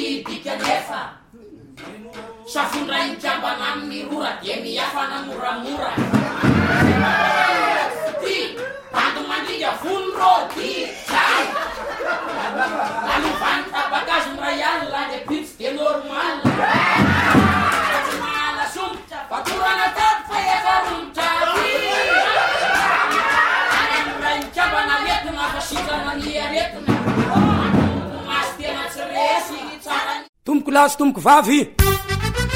dikanefa safondray mikambana amin'ny rora dia miafana moramora ty ando mandinga vonro ty zay alovany tabakazo mray alina de pitsy de normal mala sombotra fatorana tato fa efa romotra ray mikambana letina fa sitrana ny aretina masy tena tsy resy tsara tomboko lasy tomboko vavy